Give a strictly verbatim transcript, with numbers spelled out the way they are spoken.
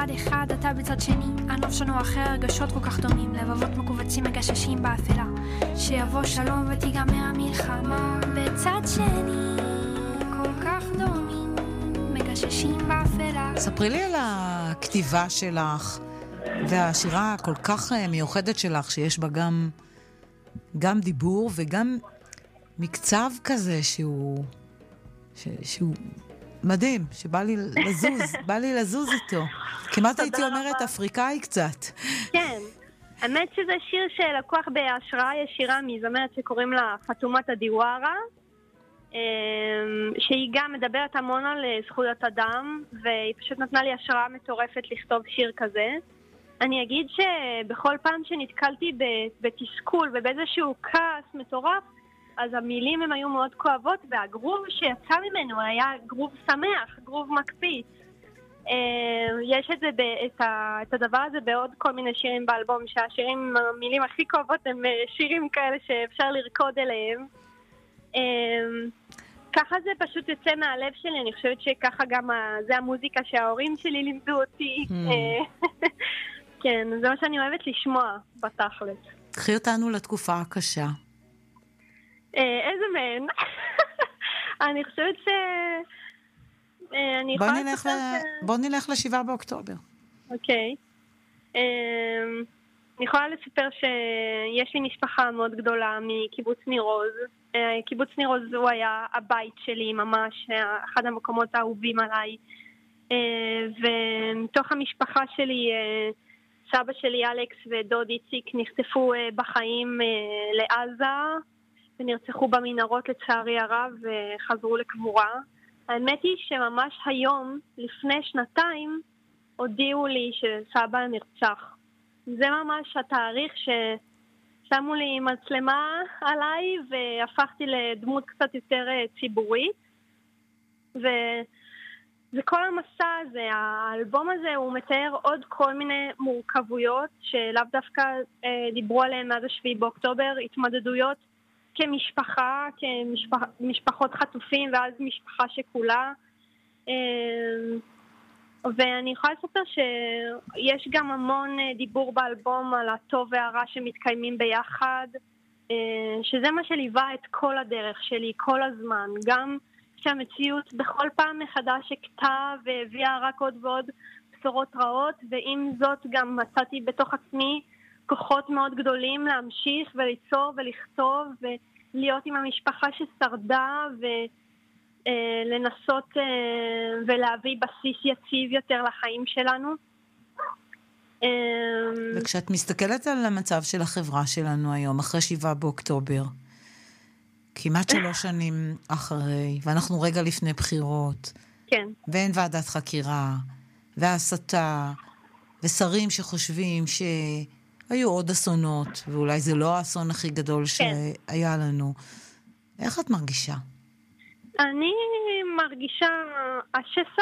בצד אחד, אתה בצד שני, ענוף שונו אחר, רגשות כל כך דומים, לבבות מקובצים מגששים באפלה, שיבוא שלום ותיגמר המלחמה. בצד שני, כל כך דומים, מגששים באפלה. ספרי לי על הכתיבה שלך, והשירה הכל כך מיוחדת שלך, שיש בה גם, גם דיבור וגם מקצב כזה שהוא, ש, שהוא מדהים, שבא לי לזוז, בא לי לזוז איתו. כמעט הייתי אומרת אפריקאי קצת. כן, האמת שזה שיר שלקוח בהשראה ישירה מזמרת שקוראים לה פטומת הדיווארה, שהיא גם מדברת המון על זכויות אדם, והיא פשוט נתנה לי השראה מטורפת לכתוב שיר כזה. אני אגיד שבכל פעם שנתקלתי בתסכול ובאיזשהו כעס מטורף, אז המילים הם היו מאוד כואבות, והגרוב שיצא ממנו היה גרוב שמח, גרוב מקפיץ. יש את, זה, את, ה, את הדבר הזה בעוד כל מיני שירים באלבום, שהשירים עם המילים הכי כואבות הם שירים כאלה שאפשר לרקוד אליהם. ככה זה פשוט יוצא מהלב שלי, אני חושבת שככה גם זה המוזיקה שההורים שלי לימדו אותי. כן, זה מה שאני אוהבת לשמוע בתכלת. קחי אותנו לתקופה הקשה. איזה מהן? אני חושבת ש... בוא נלך, ל... בוא נלך לשבעה באוקטובר. אוקיי. אני יכולה לספר שיש לי משפחה מאוד גדולה מקיבוץ ניר עוז. קיבוץ ניר עוז הוא היה הבית שלי ממש, אחד המקומות האהובים עליי. ומתוך המשפחה שלי, סבא שלי אלכס ודוד איציק נחטפו בחיים לעזה, ונרצחו במנהרות לצערי הרב וחזרו לקבורה. האמת היא שממש היום, לפני שנתיים, הודיעו לי שסבא נרצח. זה ממש התאריך ששמו לי מצלמה עליי והפכתי לדמות קצת יותר ציבורית. וכל המסע הזה, האלבום הזה, הוא מתאר עוד כל מיני מורכבויות שלאו דווקא דיברו עליהן מאז השביעי באוקטובר, התמודדויות כמשפחה, כמשפחות חטופים ואז משפחה שכולה. ואני יכולה לספר שיש גם המון דיבור באלבום על הטוב והרע שמתקיימים ביחד, שזה מה שליווה את כל הדרך שלי, כל הזמן. גם שהמציאות בכל פעם מחדש הכתה והביאה רק עוד ועוד בשורות רעות, ועם זאת גם מצאתי בתוך עצמי כוחות מאוד גדולים להמשיך וליצור ולכתוב ולהיות עם המשפחה ששרדה ולנסות ולהביא בסיס יציב יותר לחיים שלנו. וכשאת מסתכלת על המצב של החברה שלנו היום, אחרי שבעה באוקטובר, כמעט שלוש שנים אחרי, ואנחנו רגע לפני בחירות, כן. ואין ועדת חקירה, והסתה, ושרים שחושבים שהיו עוד אסונות, ואולי זה לא האסון הכי גדול שהיה לנו. איך את מרגישה? אני מרגישה, השסע